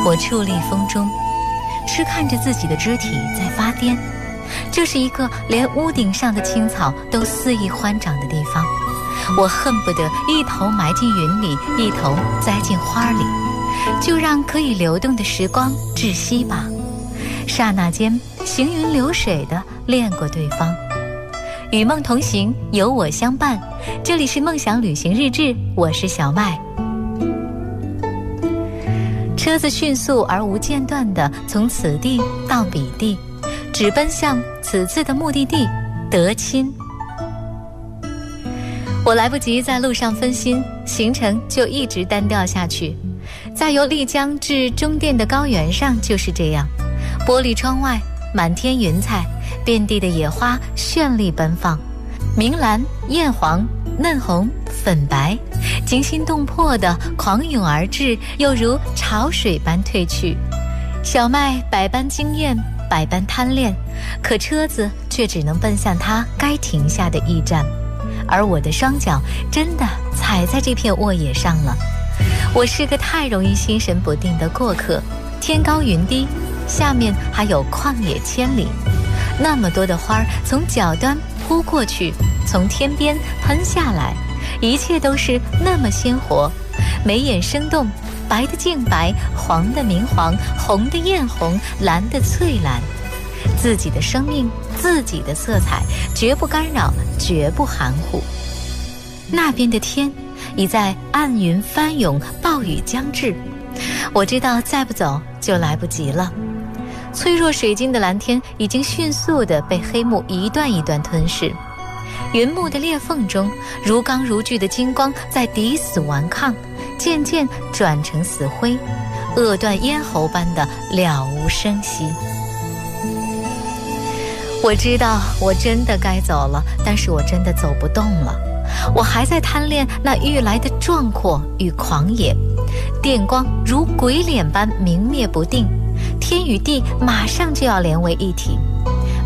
我矗立风中，痴看着自己的肢体在发癫。这是一个连屋顶上的青草都肆意欢长的地方，我恨不得一头埋进云里，一头栽进花里，就让可以流动的时光窒息吧。刹那间行云流水地恋过对方。与梦同行，有我相伴。这里是梦想旅行日志，我是小麦。车子迅速而无间断地从此地到彼地，只奔向此次的目的地德钦。我来不及在路上分心，行程就一直单调下去。在由丽江至中甸的高原上就是这样，玻璃窗外满天云彩，遍地的野花绚丽奔放，明蓝、艳黄、嫩红、粉白，惊心动魄地狂涌而至，又如潮水般退去。小麦百般惊艳，百般贪恋，可车子却只能奔向它该停下的驿站，而我的双脚真的踩在这片沃野上了。我是个太容易心神不定的过客，天高云低，下面还有旷野千里，那么多的花从脚端扑过去，从天边喷下来，一切都是那么鲜活，眉眼生动，白的净白，黄的明黄，红的艳红，蓝的翠蓝。自己的生命，自己的色彩，绝不干扰，绝不含糊。那边的天已在暗云翻涌，暴雨将至，我知道再不走就来不及了。脆弱水晶的蓝天已经迅速地被黑幕一段一段吞噬，云幕的裂缝中，如钢如炬的金光在抵死顽抗，渐渐转成死灰，扼断咽喉般的了无声息。我知道我真的该走了，但是我真的走不动了。我还在贪恋那欲来的壮阔与狂野，电光如鬼脸般明灭不定，天与地马上就要连为一体。